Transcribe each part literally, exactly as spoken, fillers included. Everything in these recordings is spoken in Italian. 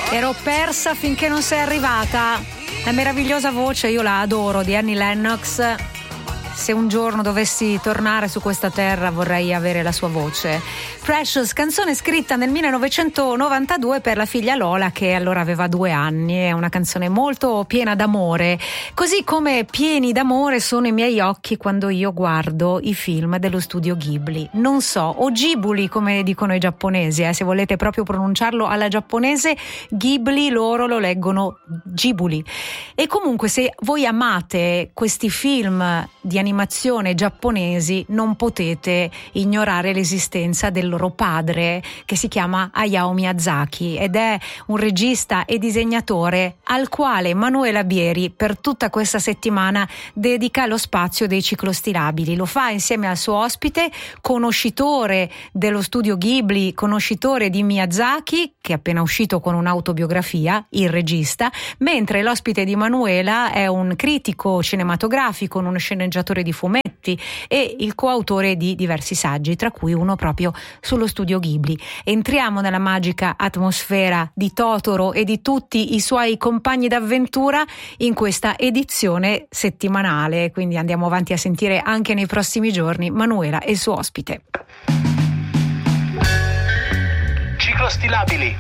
Ero persa finché non sei arrivata. La meravigliosa voce, io la adoro, di Annie Lennox. Se un giorno dovessi tornare su questa terra vorrei avere la sua voce. Precious, canzone scritta nel millenovecentonovantadue per la figlia Lola, che allora aveva due anni. È una canzone molto piena d'amore, così come pieni d'amore sono i miei occhi quando io guardo i film dello studio Ghibli. Non so, o Ghibli come dicono i giapponesi, eh, se volete proprio pronunciarlo alla giapponese, Ghibli loro lo leggono Ghibli. E comunque, se voi amate questi film di animazione giapponesi, non potete ignorare l'esistenza del loro padre, che si chiama Hayao Miyazaki, ed è un regista e disegnatore al quale Manuela Bieri per tutta questa settimana dedica lo spazio dei ciclostilabili. Lo fa insieme al suo ospite, conoscitore dello studio Ghibli, conoscitore di Miyazaki, che è appena uscito con un'autobiografia, il regista, mentre l'ospite di Manuela è un critico cinematografico, uno sceneggiatore di fumetti e il coautore di diversi saggi, tra cui uno proprio sullo studio Ghibli. Entriamo nella magica atmosfera di Totoro e di tutti i suoi compagni d'avventura in questa edizione settimanale, quindi andiamo avanti a sentire anche nei prossimi giorni Manuela e il suo ospite. Ciclostilabili.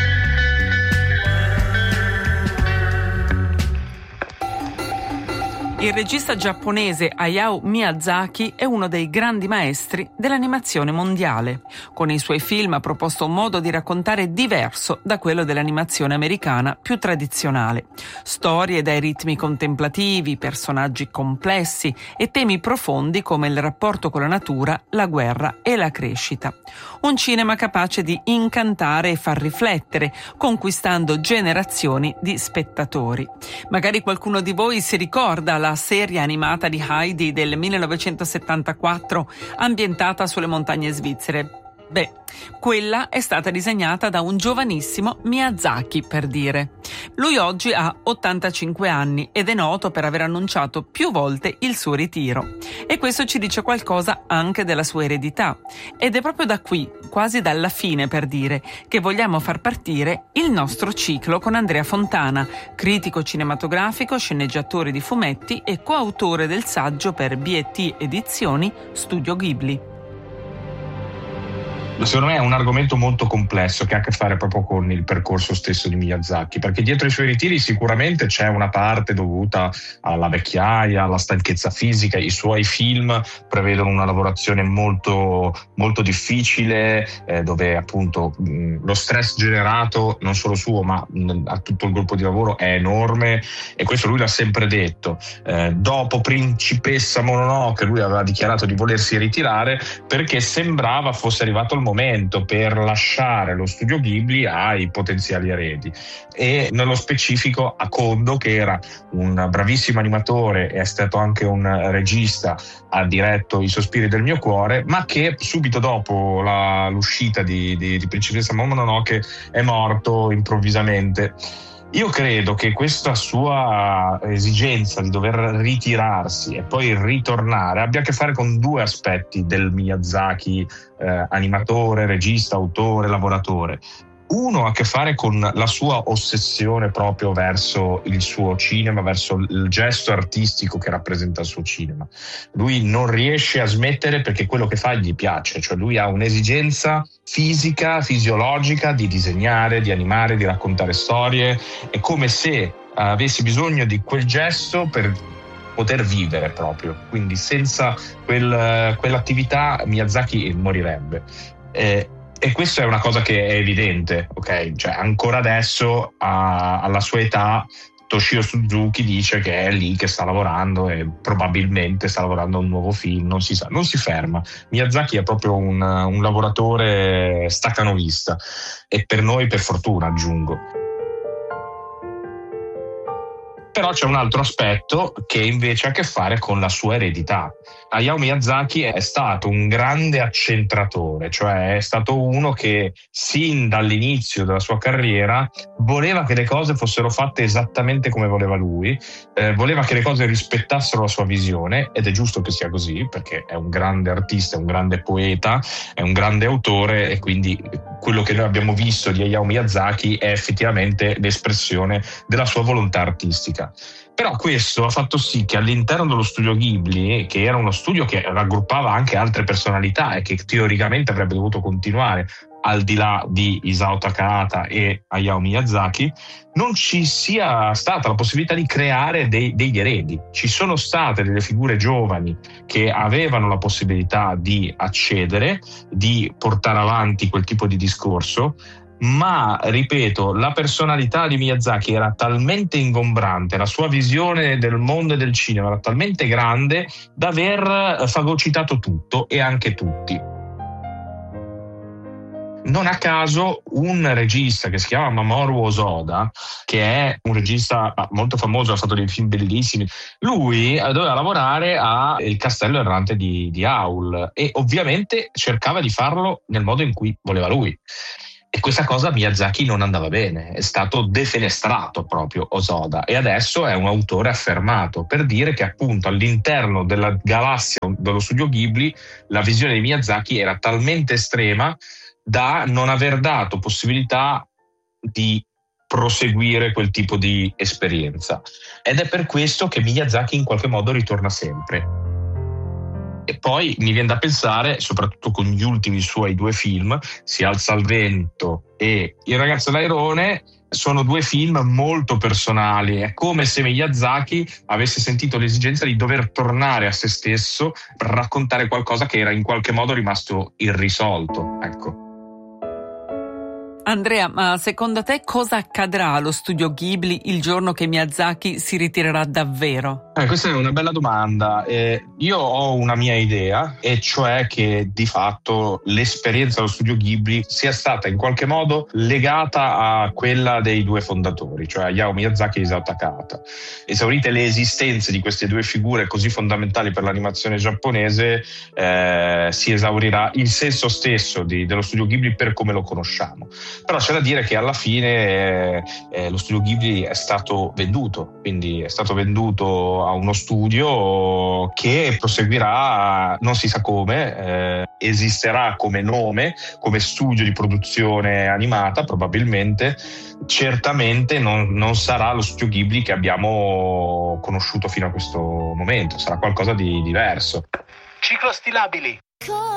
Il regista giapponese Hayao Miyazaki è uno dei grandi maestri dell'animazione mondiale. Con i suoi film ha proposto un modo di raccontare diverso da quello dell'animazione americana più tradizionale. Storie dai ritmi contemplativi, personaggi complessi e temi profondi come il rapporto con la natura, la guerra e la crescita. Un cinema capace di incantare e far riflettere, conquistando generazioni di spettatori. Magari qualcuno di voi si ricorda la serie animata di Heidi del millenovecentosettantaquattro, ambientata sulle montagne svizzere. Beh, quella è stata disegnata da un giovanissimo Miyazaki, per dire. Lui oggi ha ottantacinque anni ed è noto per aver annunciato più volte il suo ritiro. E questo ci dice qualcosa anche della sua eredità. Ed è proprio da qui, quasi dalla fine per dire, che vogliamo far partire il nostro ciclo con Andrea Fontana, critico cinematografico, sceneggiatore di fumetti e coautore del saggio per B e T Edizioni Studio Ghibli. Secondo me è un argomento molto complesso che ha a che fare proprio con il percorso stesso di Miyazaki, perché dietro i suoi ritiri sicuramente c'è una parte dovuta alla vecchiaia, alla stanchezza fisica. I suoi film prevedono una lavorazione molto, molto difficile, eh, dove appunto mh, lo stress generato non solo suo ma mh, a tutto il gruppo di lavoro è enorme, e questo lui l'ha sempre detto. Eh, dopo Principessa Mononoke lui aveva dichiarato di volersi ritirare perché sembrava fosse arrivato il momento per lasciare lo studio Ghibli ai potenziali eredi, e nello specifico a Kondo, che era un bravissimo animatore e è stato anche un regista, ha diretto I sospiri del mio cuore, ma che subito dopo la, l'uscita di, di, di Principessa Mononoke è morto improvvisamente. Io credo che questa sua esigenza di dover ritirarsi e poi ritornare abbia a che fare con due aspetti del Miyazaki, eh, animatore, regista, autore, lavoratore. Uno ha a che fare con la sua ossessione proprio verso il suo cinema, verso il gesto artistico che rappresenta il suo cinema. Lui non riesce a smettere perché quello che fa gli piace, cioè lui ha un'esigenza fisica, fisiologica di disegnare, di animare, di raccontare storie. È come se avesse bisogno di quel gesto per poter vivere proprio, quindi senza quel, quell'attività Miyazaki morirebbe. Eh, E questo è una cosa che è evidente, ok? Cioè ancora adesso, a, alla sua età, Toshio Suzuki dice che è lì che sta lavorando e probabilmente sta lavorando a un nuovo film, non si sa, non si ferma. Miyazaki è proprio un, un lavoratore staccanovista, e per noi per fortuna, aggiungo. Però c'è un altro aspetto che invece ha a che fare con la sua eredità. Hayao Miyazaki è stato un grande accentratore, cioè è stato uno che sin dall'inizio della sua carriera voleva che le cose fossero fatte esattamente come voleva lui, eh, voleva che le cose rispettassero la sua visione, ed è giusto che sia così perché è un grande artista, è un grande poeta, è un grande autore, e quindi quello che noi abbiamo visto di Hayao Miyazaki è effettivamente l'espressione della sua volontà artistica. Però questo ha fatto sì che all'interno dello studio Ghibli, che era uno studio che raggruppava anche altre personalità e che teoricamente avrebbe dovuto continuare al di là di Isao Takahata e Hayao Miyazaki, non ci sia stata la possibilità di creare dei, degli eredi. Ci sono state delle figure giovani che avevano la possibilità di accedere, di portare avanti quel tipo di discorso, ma ripeto, la personalità di Miyazaki era talmente ingombrante, la sua visione del mondo e del cinema era talmente grande da aver fagocitato tutto e anche tutti. Non a caso un regista che si chiama Mamoru Hosoda, che è un regista molto famoso, ha fatto dei film bellissimi, lui doveva lavorare a Il Castello Errante di, di Howl, e ovviamente cercava di farlo nel modo in cui voleva lui. E questa cosa a Miyazaki non andava bene, è stato defenestrato proprio Hosoda, e adesso è un autore affermato, per dire che appunto all'interno della galassia dello studio Ghibli la visione di Miyazaki era talmente estrema da non aver dato possibilità di proseguire quel tipo di esperienza. Ed è per questo che Miyazaki in qualche modo ritorna sempre. E poi mi viene da pensare, soprattutto con gli ultimi suoi due film, Si alza il vento e Il ragazzo d'airone, sono due film molto personali. È come se Miyazaki avesse sentito l'esigenza di dover tornare a se stesso per raccontare qualcosa che era in qualche modo rimasto irrisolto. Ecco. Andrea, ma secondo te cosa accadrà allo studio Ghibli il giorno che Miyazaki si ritirerà davvero? Eh, questa è una bella domanda. Eh, io ho una mia idea, e cioè che di fatto l'esperienza dello studio Ghibli sia stata in qualche modo legata a quella dei due fondatori, cioè Hayao Miyazaki e Isao Takahata. Esaurite le esistenze di queste due figure così fondamentali per l'animazione giapponese, eh, si esaurirà il senso stesso di, dello studio Ghibli per come lo conosciamo. Però c'è da dire che alla fine eh, lo studio Ghibli è stato venduto, quindi è stato venduto a uno studio che proseguirà, non si sa come, eh, esisterà come nome, come studio di produzione animata probabilmente, certamente non, non sarà lo studio Ghibli che abbiamo conosciuto fino a questo momento, sarà qualcosa di diverso. Ciclostilabili.